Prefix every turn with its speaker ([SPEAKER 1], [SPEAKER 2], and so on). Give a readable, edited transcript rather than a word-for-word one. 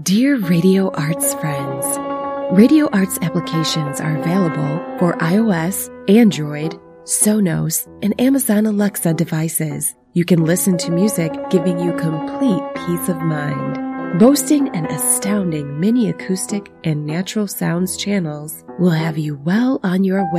[SPEAKER 1] Dear Radio Arts friends, Radio Arts applications are available for iOS, Android, Sonos, and Amazon Alexa devices. You can listen to music, giving you complete peace of mind. Boasting an astounding mini acoustic and natural sounds channels will have you well on your way